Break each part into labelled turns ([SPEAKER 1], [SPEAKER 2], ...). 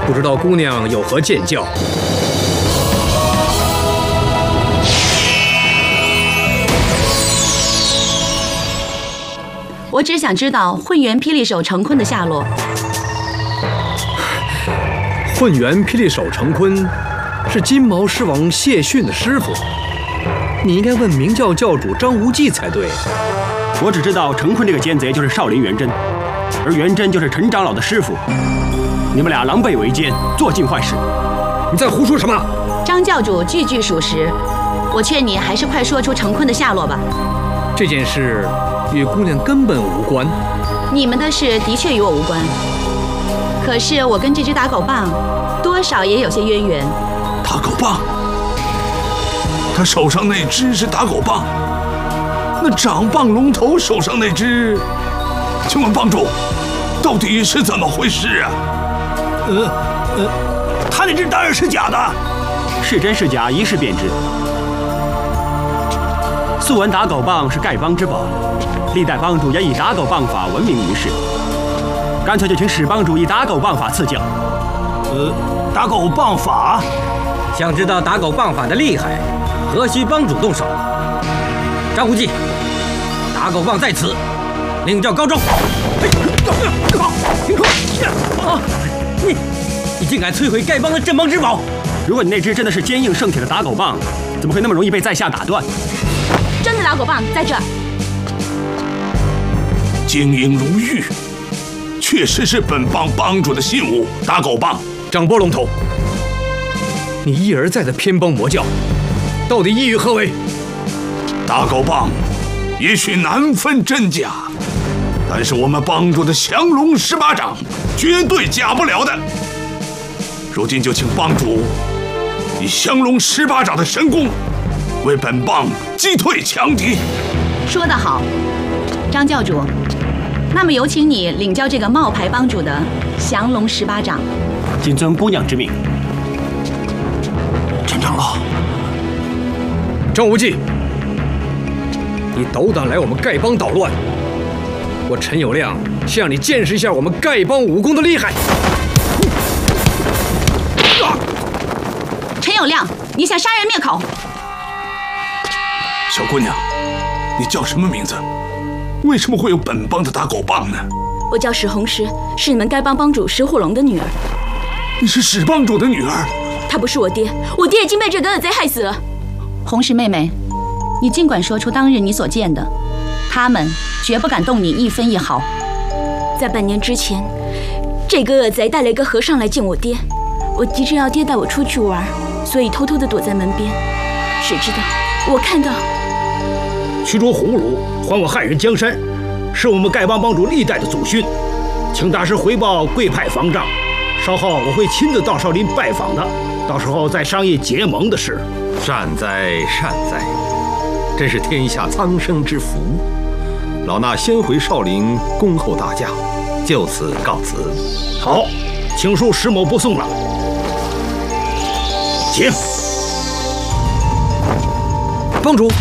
[SPEAKER 1] 不知道姑娘有何见教？
[SPEAKER 2] 我只想知道混元霹雳手成坤的下落。
[SPEAKER 1] 混元霹雳手成坤是金毛狮王谢逊的师傅，你应该问明教教主张无忌才对。
[SPEAKER 3] 我只知道成坤这个奸贼就是少林元真，而元真就是陈长老的师傅。你们俩狼狈为奸，做尽坏事。
[SPEAKER 1] 你在胡说什么？
[SPEAKER 2] 张教主句句属实，我劝你还是快说出成坤的下落吧。
[SPEAKER 1] 这件事与姑娘根本无关。
[SPEAKER 2] 你们的事的确与我无关，可是我跟这只打狗棒多少也有些渊源。
[SPEAKER 4] 打狗棒？他手上那只是打狗棒，那掌棒龙头手上那只，请问帮主，到底是怎么回事啊？
[SPEAKER 5] 他那只当然是假的，
[SPEAKER 3] 是真是假一试便知。素闻打狗棒是丐帮之宝，历代帮主也以打狗棒法闻名于世，干脆就请史帮主以打狗棒法赐教。
[SPEAKER 5] 打狗棒法？
[SPEAKER 6] 想知道打狗棒法的厉害，何须帮主动手？张无忌，打狗棒在此，领教高招。你竟敢摧毁丐帮的镇帮之宝！
[SPEAKER 3] 如果你那只真的是坚硬圣铁的打狗棒，怎么会那么容易被在下打断？
[SPEAKER 2] 真的打狗棒在这儿。
[SPEAKER 4] 晶莹如玉，确实是本帮帮主的信物打狗棒。
[SPEAKER 1] 掌拨龙头，你一而再的偏帮魔教，到底意欲何为？
[SPEAKER 4] 打狗棒也许难分真假，但是我们帮主的降龙18掌绝对假不了的。如今就请帮主以降龙18掌的神功，为本帮击退强敌。
[SPEAKER 2] 说得好，张教主，那么有请你领教这个冒牌帮主的降龙18掌。
[SPEAKER 3] 谨遵姑娘之命。
[SPEAKER 4] 陈长老，
[SPEAKER 1] 张无忌，你斗胆来我们丐帮捣乱，我陈友谅先让你见识一下我们丐帮武功的厉害。
[SPEAKER 2] 陈友谅，你想杀人灭口？
[SPEAKER 4] 小姑娘，你叫什么名字？为什么会有本帮的打狗棒呢？
[SPEAKER 2] 我叫史红石，是你们丐帮帮主石虎龙的女儿。
[SPEAKER 4] 你是史帮主的女儿？
[SPEAKER 2] 他不是我爹，我爹已经被这个恶贼害死了。红石妹妹，你尽管说出当日你所见的，他们绝不敢动你一分一毫。在半年之前，这个恶贼带了一个和尚来见我爹，我急着要爹带我出去玩，所以偷偷地躲在门边。谁知道我看到
[SPEAKER 5] 驱逐胡虏，还我汉人江山，是我们丐帮帮主历代的祖训，请大师回报贵派方丈。稍后我会亲自到少林拜访的，到时候再商议结盟的事。
[SPEAKER 7] 善哉善哉，真是天下苍生之福。老衲先回少林恭候大驾，就此告辞。
[SPEAKER 5] 好，请恕石某不送了。请。
[SPEAKER 1] 帮主。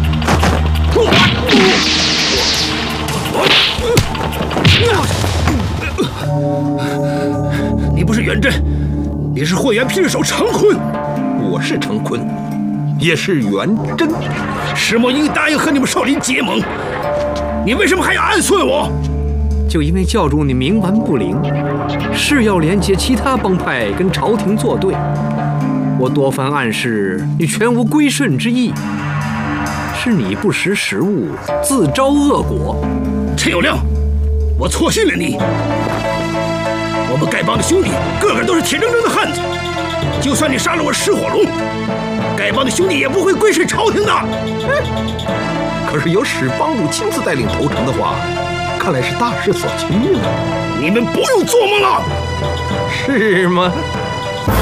[SPEAKER 5] 你不是元真，你是混元霹雳手成坤。
[SPEAKER 7] 我是成坤，也是元真。
[SPEAKER 5] 石某应答应和你们少林结盟，你为什么还要暗算我？
[SPEAKER 1] 就因为教主你冥顽不灵，是要连接其他帮派跟朝廷作对。我多番暗示你全无归顺之意，是你不识时务，自招恶果。
[SPEAKER 5] 陈友谅，我错信了你。我们丐帮的兄弟个个都是铁铮铮的汉子，就算你杀了我石火龙，丐帮的兄弟也不会归顺朝廷的。
[SPEAKER 7] 可是有史帮主亲自带领投诚的话，看来是大势所趋了。
[SPEAKER 5] 你们不用做梦了。
[SPEAKER 7] 是吗？